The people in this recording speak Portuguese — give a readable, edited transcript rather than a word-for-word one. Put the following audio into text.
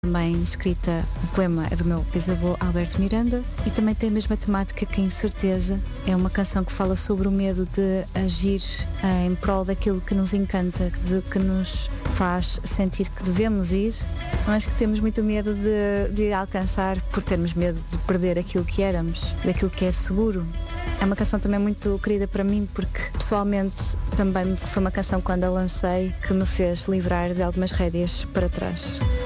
Também escrita, o poema é do meu bisavô Alberto Miranda e também tem a mesma temática que a incerteza. É uma canção que fala sobre o medo de agir em prol daquilo que nos encanta, de que nos faz sentir que devemos ir, mas que temos muito medo de alcançar por termos medo de perder aquilo que éramos, daquilo que é seguro. É uma canção também muito querida para mim porque pessoalmente também foi uma canção quando a lancei que me fez livrar de algumas rédeas para trás.